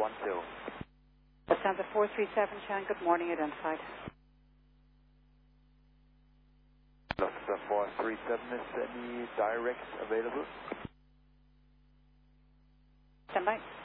Lufthansa 437, Shan, good morning, identified. Lufthansa 437, is any direct available? Stand by.